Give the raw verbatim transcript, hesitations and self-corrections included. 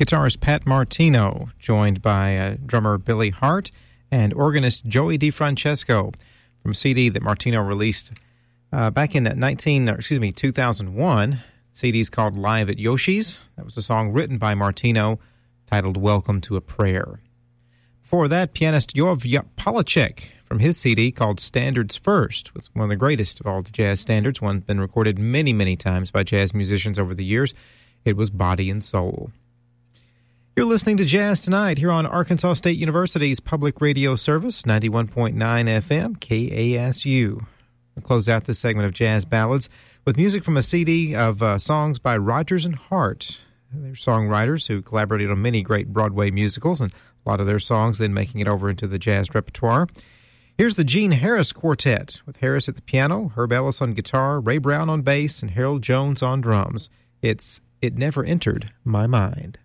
guitarist Pat Martino, joined by uh, drummer Billy Hart and organist Joey DeFrancesco, from a C D that Martino released uh, back in nineteen, or excuse me, two thousand one. The C D's called Live at Yoshi's. That was a song written by Martino, titled Welcome to a Prayer. Before that, pianist Yov Polacek, from his C D called Standards First, with one of the greatest of all the jazz standards, one been recorded many, many times by jazz musicians over the years. It was Body and Soul. You're listening to Jazz Tonight here on Arkansas State University's public radio service, ninety-one point nine F M, K A S U. We'll close out this segment of Jazz Ballads with music from a C D of uh, songs by Rodgers and Hart. They're songwriters who collaborated on many great Broadway musicals, and a lot of their songs then making it over into the jazz repertoire. Here's the Gene Harris Quartet, with Harris at the piano, Herb Ellis on guitar, Ray Brown on bass, and Harold Jones on drums. It's It Never Entered My Mind.